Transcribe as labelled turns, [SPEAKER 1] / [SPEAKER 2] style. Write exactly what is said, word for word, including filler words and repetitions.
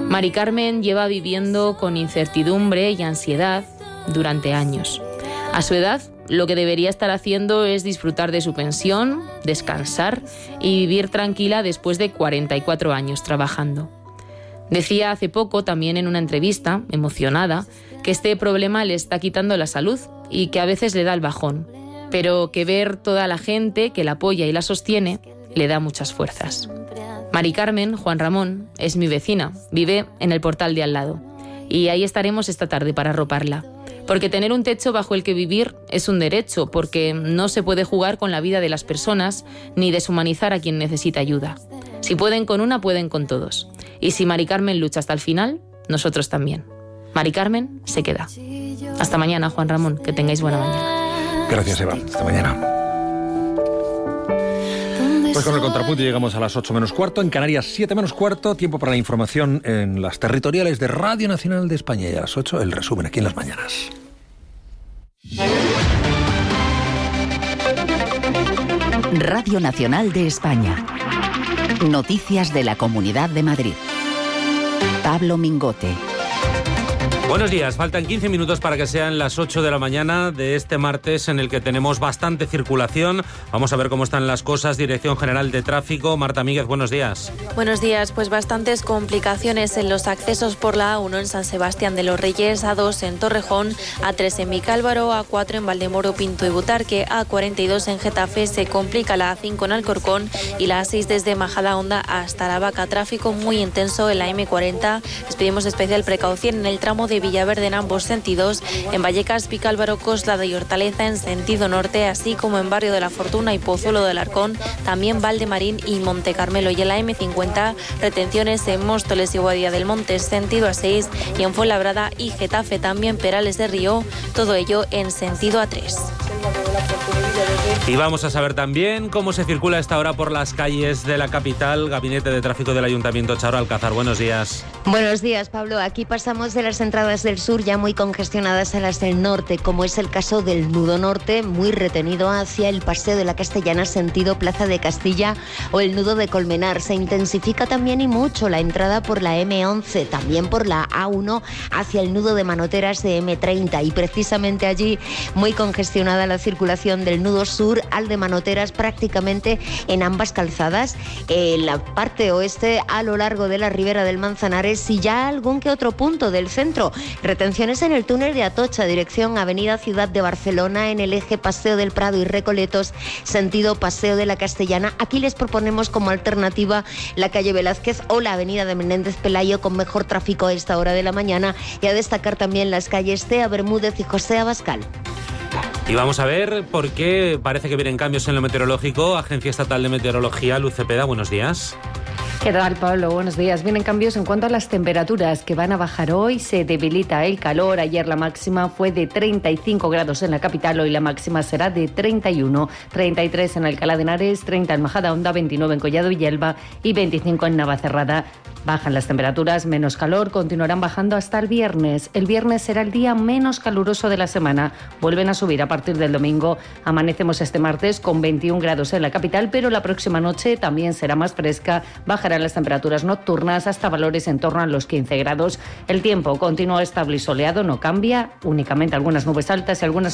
[SPEAKER 1] Mari Carmen lleva viviendo con incertidumbre y ansiedad durante años. A su edad, lo que debería estar haciendo es disfrutar de su pensión, descansar y vivir tranquila después de cuarenta y cuatro años trabajando. Decía hace poco, también en una entrevista, emocionada, que este problema le está quitando la salud y que a veces le da el bajón, pero que ver toda la gente que la apoya y la sostiene le da muchas fuerzas. Mari Carmen, Juan Ramón, es mi vecina, vive en el portal de al lado y ahí estaremos esta tarde para arroparla. Porque tener un techo bajo el que vivir es un derecho, porque no se puede jugar con la vida de las personas ni deshumanizar a quien necesita ayuda. Si pueden con una, pueden con todos. Y si Mari Carmen lucha hasta el final, nosotros también. Mari Carmen se queda. Hasta mañana, Juan Ramón, que tengáis buena mañana.
[SPEAKER 2] Gracias, Eva. Hasta mañana. Pues con el contrapunto llegamos a las ocho menos cuarto, en Canarias siete menos cuarto, tiempo para la información en las territoriales de Radio Nacional de España, y a las ocho el resumen aquí en Las Mañanas.
[SPEAKER 3] Radio Nacional de España. Noticias de la Comunidad de Madrid. Pablo Mingote.
[SPEAKER 4] Buenos días, faltan quince minutos para que sean las ocho de la mañana de este martes en el que tenemos bastante circulación. Vamos a ver cómo están las cosas. Dirección General de Tráfico, Marta Míguez, buenos días.
[SPEAKER 5] Buenos días, pues bastantes complicaciones en los accesos por la A uno en San Sebastián de los Reyes, A dos en Torrejón, A tres en Vicálvaro, A cuatro en Valdemoro, Pinto y Butarque, A cuarenta y dos en Getafe, se complica la A cinco en Alcorcón y la A seis desde Majadahonda hasta La Vaca. Tráfico muy intenso en la eme cuarenta. Les pedimos especial precaución en el tramo de Villaverde en ambos sentidos, en Vallecas, Vicálvaro, Coslada y Hortaleza en sentido norte, así como en Barrio de la Fortuna y Pozuelo del Arcón, también Valdemarín y Monte Carmelo. Y en la eme cincuenta, retenciones en Móstoles y Boadilla del Monte, sentido A seis, y en Fuenlabrada y Getafe, también Perales de Río, todo ello en sentido A tres.
[SPEAKER 4] Y vamos a saber también cómo se circula a esta hora por las calles de la capital. Gabinete de Tráfico del Ayuntamiento, Charo Alcázar, buenos días.
[SPEAKER 6] Buenos días, Pablo. Aquí pasamos de las entradas del sur ya muy congestionadas a las del norte, como es el caso del nudo norte, muy retenido hacia el Paseo de la Castellana, sentido Plaza de Castilla, o el nudo de Colmenar. Se intensifica también y mucho la entrada por la eme once, también por la A uno hacia el nudo de Manoteras de eme treinta, y precisamente allí muy congestionada la circulación del nudo sur al de Manoteras, prácticamente en ambas calzadas, en la parte oeste a lo largo de la ribera del Manzanares y ya algún que otro punto del centro. Retenciones en el túnel de Atocha, dirección Avenida Ciudad de Barcelona, en el eje Paseo del Prado y Recoletos, sentido Paseo de la Castellana. Aquí les proponemos como alternativa la calle Velázquez o la avenida de Menéndez Pelayo, con mejor tráfico a esta hora de la mañana, y a destacar también las calles Cea Bermúdez y José Abascal.
[SPEAKER 4] Y vamos a ver por qué parece que vienen cambios en lo meteorológico. Agencia Estatal de Meteorología, Luz Cepeda, buenos días.
[SPEAKER 7] ¿Qué tal, Pablo? Buenos días. Vienen cambios en cuanto a las temperaturas que van a bajar hoy. Se debilita el calor. Ayer la máxima fue de treinta y cinco grados en la capital. Hoy la máxima será de treinta y uno. treinta y tres en Alcalá de Henares, treinta en Majadahonda, veintinueve en Collado Villalba y veinticinco en Navacerrada. Bajan las temperaturas, menos calor, continuarán bajando hasta el viernes. El viernes será el día menos caluroso de la semana. Vuelven a subir a partir del domingo. Amanecemos este martes con veintiún grados en la capital, pero la próxima noche también será más fresca. Bajarán las temperaturas nocturnas hasta valores en torno a los quince grados. El tiempo continúa estable y soleado, no cambia, únicamente algunas nubes altas y algunas